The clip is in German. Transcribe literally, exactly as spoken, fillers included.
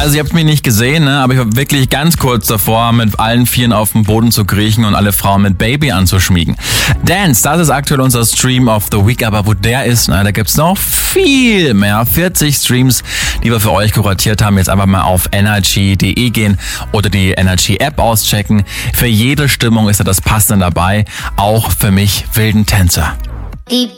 Also ihr habt mich nicht gesehen, ne? Aber ich war wirklich ganz kurz davor, mit allen Vieren auf dem Boden zu kriechen und alle Frauen mit Baby anzuschmiegen. Dance, das ist aktuell unser Stream of the Week, aber wo der ist, na, da gibt's noch viel mehr. vierzig Streams, die wir für euch kuratiert haben. Jetzt einfach mal auf energy punkt de gehen oder die Energy App auschecken. Für jede Stimmung ist da das Passende dabei, auch für mich wilden Tänzer. Die